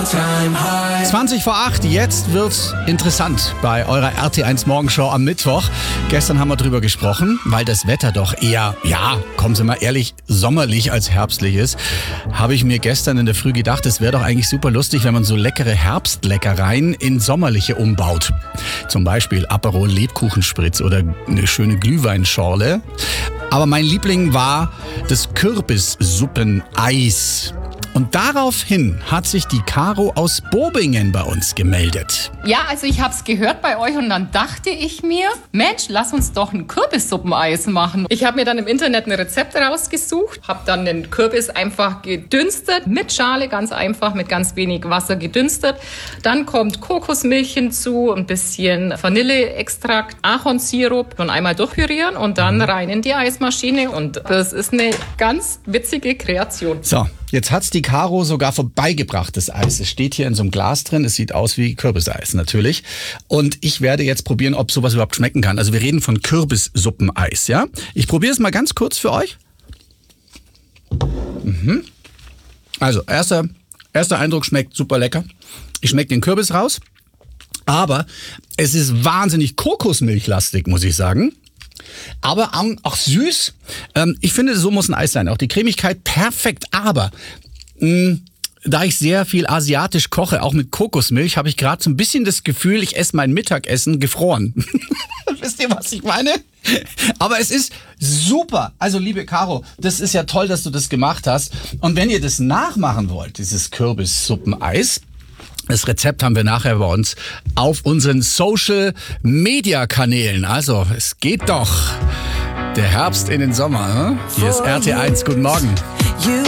20 vor 8, jetzt wird's interessant bei eurer RT1 Morgenshow am Mittwoch. Gestern haben wir drüber gesprochen, weil das Wetter doch eher, kommen Sie mal ehrlich, sommerlich als herbstlich ist. Habe ich mir gestern in der Früh gedacht, es wäre doch eigentlich super lustig, wenn man so leckere Herbstleckereien in sommerliche umbaut. Zum Beispiel Aperol Lebkuchenspritz oder eine schöne Glühweinschorle. Aber mein Liebling war das Kürbissuppeneis. Und daraufhin hat sich die Caro aus Bobingen bei uns gemeldet. Ja, also ich hab's gehört bei euch und dann dachte ich mir, Mensch, lass uns doch ein Kürbissuppeneis machen. Ich habe mir dann im Internet ein Rezept rausgesucht, habe dann den Kürbis einfach gedünstet, mit Schale ganz einfach, mit ganz wenig Wasser gedünstet. Dann kommt Kokosmilch hinzu, ein bisschen Vanilleextrakt, Ahornsirup und einmal durchpürieren und dann rein in die Eismaschine. Und das ist eine ganz witzige Kreation. So, jetzt hat's die Caro sogar vorbeigebracht, das Eis. Es steht hier in so einem Glas drin. Es sieht aus wie Kürbiseis natürlich. Und ich werde jetzt probieren, ob sowas überhaupt schmecken kann. Also wir reden von Kürbissuppeneis, ja? Ich probiere es mal ganz kurz für euch. Also, erster Eindruck, schmeckt super lecker. Ich schmecke den Kürbis raus. Aber es ist wahnsinnig kokosmilchlastig, muss ich sagen. Aber auch süß. Ich finde, so muss ein Eis sein. Auch die Cremigkeit perfekt. Aber da ich sehr viel asiatisch koche, auch mit Kokosmilch, habe ich gerade so ein bisschen das Gefühl, ich esse mein Mittagessen gefroren. Wisst ihr, was ich meine? Aber es ist super. Also, liebe Caro, das ist ja toll, dass du das gemacht hast. Und wenn ihr das nachmachen wollt, dieses Kürbissuppeneis, das Rezept haben wir nachher bei uns auf unseren Social-Media-Kanälen. Also, es geht doch. Der Herbst in den Sommer. Ne? Hier ist RT1. Guten Morgen.